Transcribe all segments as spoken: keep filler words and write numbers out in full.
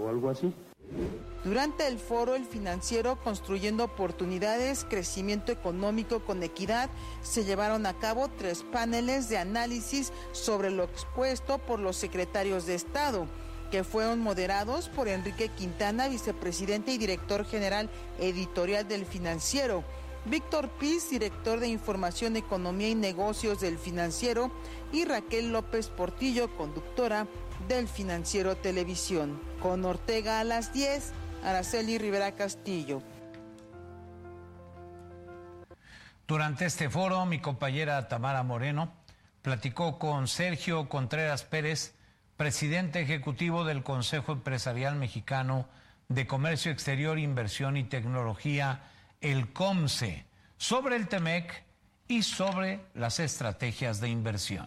o algo así. Durante el foro El Financiero Construyendo Oportunidades, Crecimiento Económico con Equidad, se llevaron a cabo tres paneles de análisis sobre lo expuesto por los secretarios de Estado, que fueron moderados por Enrique Quintana, vicepresidente y director general editorial del Financiero, Víctor Piz, director de Información, Economía y Negocios del Financiero, y Raquel López Portillo, conductora del Financiero Televisión. Con Ortega a las diez, Araceli Rivera Castillo. Durante este foro, mi compañera Tamara Moreno platicó con Sergio Contreras Pérez, presidente ejecutivo del Consejo Empresarial Mexicano de Comercio Exterior, Inversión y Tecnología, el COMCE, sobre el TEMEC y sobre las estrategias de inversión.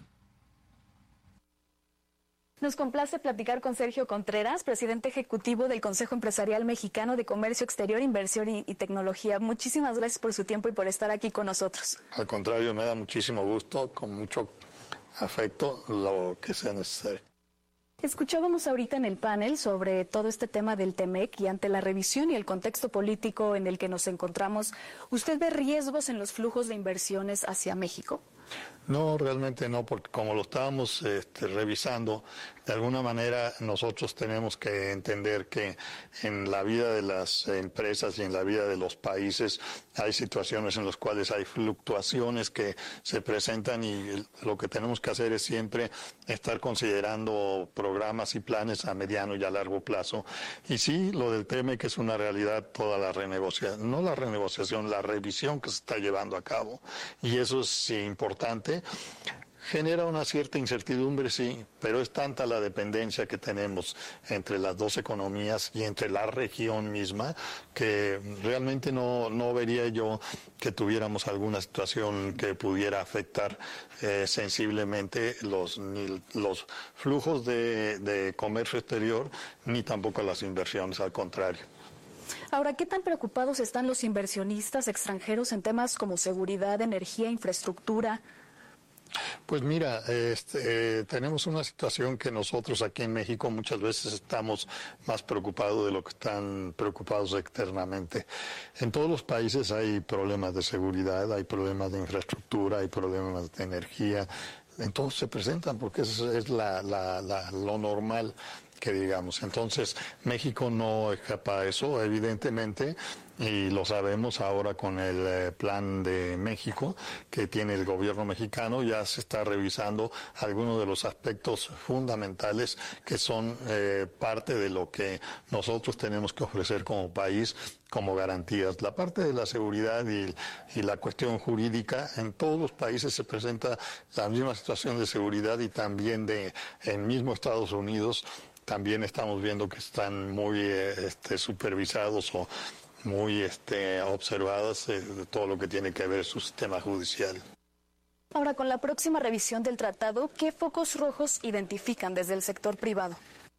Nos complace platicar con Sergio Contreras, presidente ejecutivo del Consejo Empresarial Mexicano de Comercio Exterior, Inversión y, y Tecnología. Muchísimas gracias por su tiempo y por estar aquí con nosotros. Al contrario, me da muchísimo gusto, con mucho afecto, lo que sea necesario. Escuchábamos ahorita en el panel sobre todo este tema del TEMEC y ante la revisión y el contexto político en el que nos encontramos, ¿usted ve riesgos en los flujos de inversiones hacia México? No, realmente no, porque como lo estábamos este, revisando, de alguna manera nosotros tenemos que entender que en la vida de las empresas y en la vida de los países hay situaciones en las cuales hay fluctuaciones que se presentan y lo que tenemos que hacer es siempre estar considerando programas y planes a mediano y a largo plazo. Y sí, lo del TEMEC es una realidad, toda la renegociación, no la renegociación, la revisión que se está llevando a cabo, y eso es importante. Genera una cierta incertidumbre, sí, pero es tanta la dependencia que tenemos entre las dos economías y entre la región misma que realmente no, no vería yo que tuviéramos alguna situación que pudiera afectar eh, sensiblemente los, ni los flujos de, de comercio exterior ni tampoco las inversiones, al contrario. Ahora, ¿qué tan preocupados están los inversionistas extranjeros en temas como seguridad, energía, infraestructura? Pues mira, este, eh, tenemos una situación que nosotros aquí en México muchas veces estamos más preocupados de lo que están preocupados externamente. En todos los países hay problemas de seguridad, hay problemas de infraestructura, hay problemas de energía. Entonces se presentan porque eso es la, la, la, lo normal que digamos. Entonces México no escapa a eso, evidentemente, y lo sabemos ahora con el eh, plan de México que tiene el gobierno mexicano. Ya se está revisando algunos de los aspectos fundamentales que son eh, parte de lo que nosotros tenemos que ofrecer como país como garantías. La parte de la seguridad y, y la cuestión jurídica, en todos los países se presenta la misma situación de seguridad, y también de en mismo Estados Unidos también estamos viendo que están muy eh, este, supervisados o muy este, observadas eh, de todo lo que tiene que ver su sistema judicial. Ahora, con la próxima revisión del tratado, ¿qué focos rojos identifican desde el sector privado?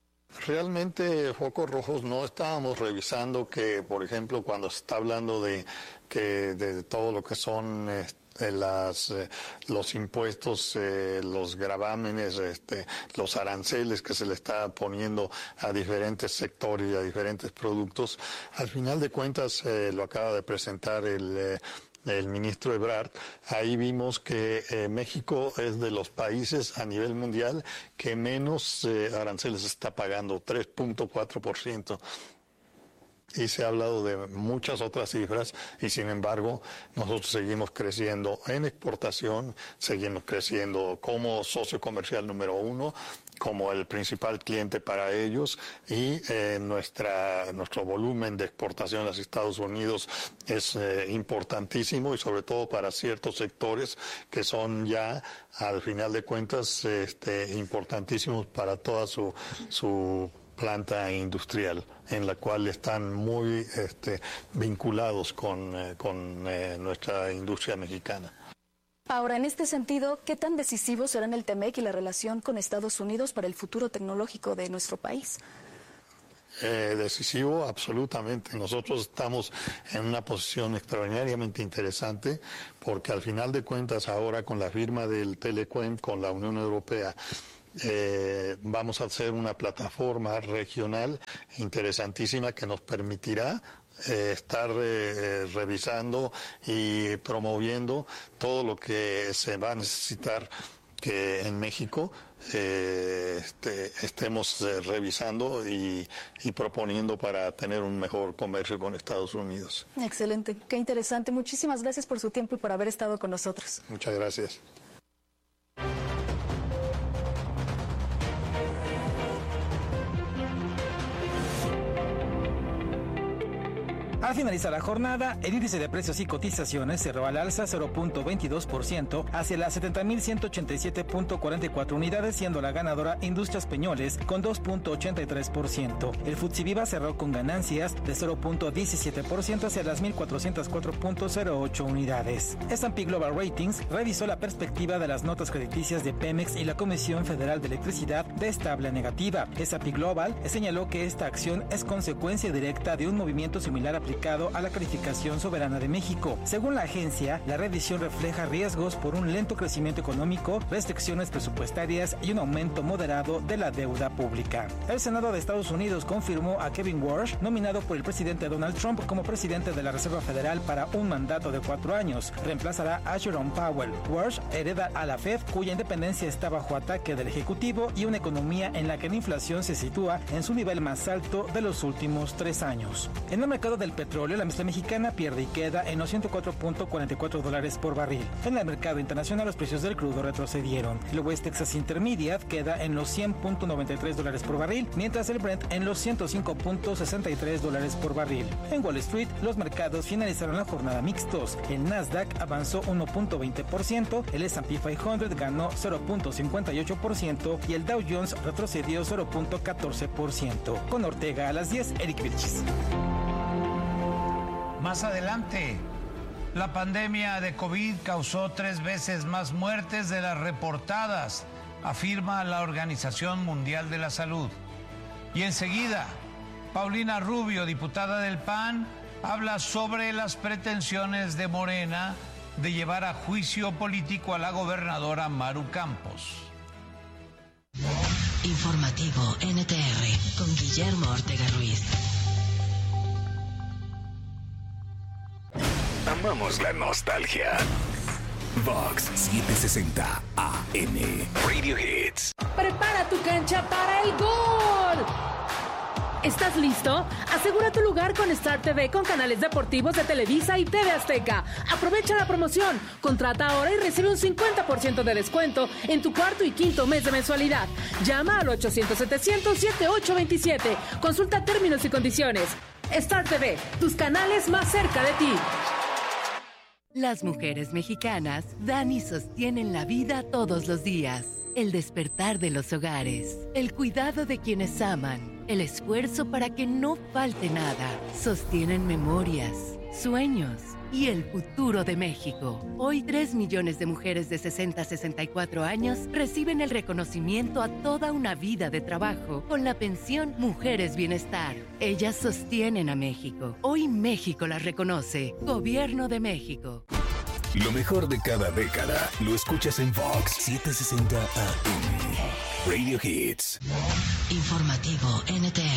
Realmente focos rojos no estábamos revisando que, por ejemplo, cuando se está hablando de que de todo lo que son este, las eh, los impuestos, eh, los gravámenes, este, los aranceles que se le está poniendo a diferentes sectores y a diferentes productos, al final de cuentas eh, lo acaba de presentar el eh, el ministro Ebrard. Ahí vimos que eh, México es de los países a nivel mundial que menos eh, aranceles está pagando, tres punto cuatro por ciento. Y se ha hablado de muchas otras cifras, y sin embargo nosotros seguimos creciendo en exportación, seguimos creciendo como socio comercial número uno, como el principal cliente para ellos, y eh, nuestra nuestro volumen de exportación a los Estados Unidos es eh, importantísimo, y sobre todo para ciertos sectores que son ya al final de cuentas este, importantísimos para toda su su planta industrial, en la cual están muy este, vinculados con, eh, con eh, nuestra industria mexicana. Ahora, en este sentido, ¿qué tan decisivos serán el TEMEC y la relación con Estados Unidos para el futuro tecnológico de nuestro país? Eh, decisivo, absolutamente. Nosotros estamos en una posición extraordinariamente interesante, porque al final de cuentas ahora con la firma del Telequem con la Unión Europea eh, vamos a hacer una plataforma regional interesantísima que nos permitirá eh, estar eh, revisando y promoviendo todo lo que se va a necesitar que en México eh, este, estemos eh, revisando y, y proponiendo para tener un mejor comercio con Estados Unidos. Excelente, qué interesante. Muchísimas gracias por su tiempo y por haber estado con nosotros. Muchas gracias. Al finalizar la jornada, el índice de precios y cotizaciones cerró al alza cero punto veintidós por ciento hacia las setenta mil ciento ochenta y siete punto cuarenta y cuatro unidades, siendo la ganadora Industrias Peñoles con dos punto ochenta y tres por ciento. El Futsi Viva cerró con ganancias de cero punto diecisiete por ciento hacia las mil cuatrocientos cuatro punto cero ocho unidades. S and P Global Ratings revisó la perspectiva de las notas crediticias de Pemex y la Comisión Federal de Electricidad de estable a negativa. S and P Global señaló que esta acción es consecuencia directa de un movimiento similar aplicado a la calificación soberana de México. Según la agencia, la revisión refleja riesgos por un lento crecimiento económico, restricciones presupuestarias y un aumento moderado de la deuda pública. El Senado de Estados Unidos confirmó a Kevin Warsh, nominado por el presidente Donald Trump como presidente de la Reserva Federal para un mandato de cuatro años. Reemplazará a Jerome Powell. Warsh hereda a la Fed, cuya independencia está bajo ataque del Ejecutivo, y una economía en la que la inflación se sitúa en su nivel más alto de los últimos tres años. En el mercado del petróleo, la mezcla mexicana pierde y queda en los ciento cuatro punto cuarenta y cuatro dólares por barril. En el mercado internacional, los precios del crudo retrocedieron. El West Texas Intermediate queda en los cien punto noventa y tres dólares por barril, mientras el Brent en los ciento cinco punto sesenta y tres dólares por barril. En Wall Street, los mercados finalizaron la jornada mixtos. El Nasdaq avanzó uno punto veinte por ciento, el S and P quinientos ganó cero punto cincuenta y ocho por ciento y el Dow Jones retrocedió cero punto catorce por ciento. Con Ortega a las diez, Eric Vilchis. Más adelante, la pandemia de COVID causó tres veces más muertes de las reportadas, afirma la Organización Mundial de la Salud. Y enseguida, Paulina Rubio, diputada del P A N, habla sobre las pretensiones de Morena de llevar a juicio político a la gobernadora Maru Campos. Informativo N T R con Guillermo Ortega Ruiz. Amamos la nostalgia. Vox setecientos sesenta A M Radio Hits. Prepara tu cancha para el gol. ¿Estás listo? Asegura tu lugar con Star T V con canales deportivos de Televisa y T V Azteca. Aprovecha la promoción. Contrata ahora y recibe un cincuenta por ciento de descuento en tu cuarto y quinto mes de mensualidad. Llama al ochocientos setecientos setenta y ocho veintisiete. Consulta términos y condiciones. Star T V, tus canales más cerca de ti. Las mujeres mexicanas dan y sostienen la vida todos los días. El despertar de los hogares, el cuidado de quienes aman, el esfuerzo para que no falte nada. Sostienen memorias, sueños y el futuro de México. Hoy tres millones de mujeres de sesenta a sesenta y cuatro años reciben el reconocimiento a toda una vida de trabajo con la pensión Mujeres Bienestar. Ellas sostienen a México. Hoy México las reconoce. Gobierno de México. Lo mejor de cada década lo escuchas en Vox setecientos sesenta A M Radio Hits. Informativo N T